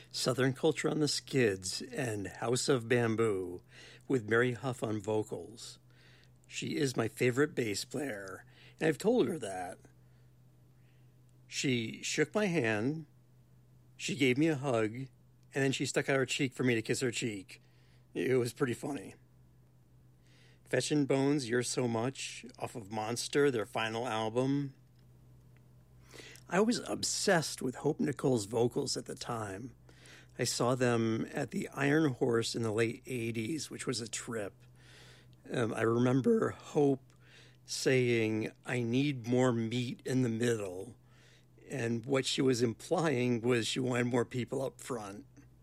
Southern Culture on the Skids and House of Bamboo with Mary Huff on vocals. She is my favorite bass player, and I've told her that. She shook my hand, she gave me a hug, and then she stuck out her cheek for me to kiss her cheek. It was pretty funny. Fetchin' Bones, You're So Much, off of Monster, their final album. I was obsessed with Hope Nichols' vocals at the time. I saw them at the Iron Horse in the late 80s, which was a trip. I remember Hope saying, I need more meat in the middle. And what she was implying was she wanted more people up front.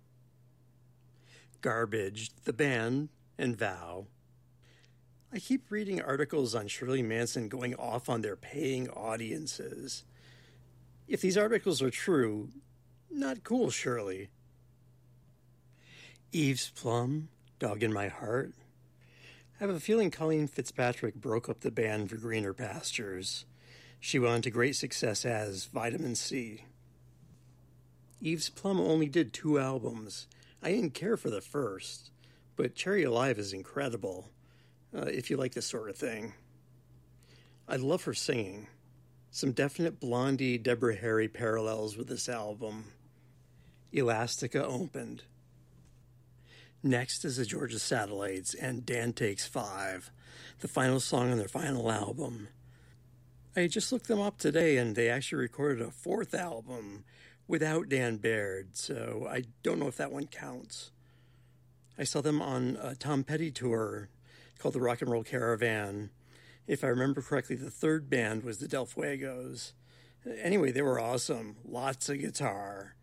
Garbage, the band, and Vow. I keep reading articles on Shirley Manson going off on their paying audiences. If these articles are true, not cool, Shirley. Eve's Plum, Dog in My Heart. I have a feeling Colleen Fitzpatrick broke up the band for greener pastures. She went on to great success as Vitamin C. Eve's Plum only did 2 albums. I didn't care for the first, but Cherry Alive is incredible, if you like this sort of thing. I love her singing. Some definite Blondie, Deborah Harry parallels with this album. Elastica opened. Next is the Georgia Satellites and Dan Takes 5, the final song on their final album. I just looked them up today, and they actually recorded a 4th album without Dan Baird, so I don't know if that one counts. I saw them on a Tom Petty tour called the Rock and Roll Caravan. If I remember correctly, the 3rd band was the Del Fuegos. Anyway, they were awesome. Lots of guitar.